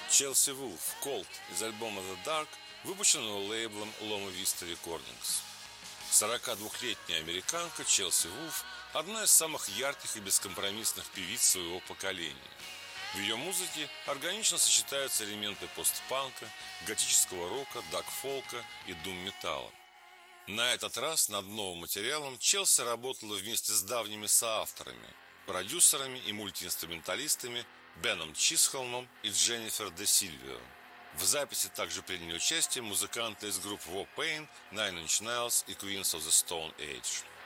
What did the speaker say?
Chelsea Wolfe Cold из альбома The Dark, выпущенного лейблом Loma Vista Recordings. 42-летняя американка Челси Вулф – одна из самых ярких и бескомпромиссных певиц своего поколения. В ее музыке органично сочетаются элементы постпанка, готического рока, дак-фолка и дум-металла. На этот раз над новым материалом Челси работала вместе с давними соавторами, продюсерами и мультиинструменталистами Беном Чисхолмом и Дженнифер де Сильвио. В записи также приняли участие музыканты из групп War Paint, Nine Inch Nails и Queens of the Stone Age.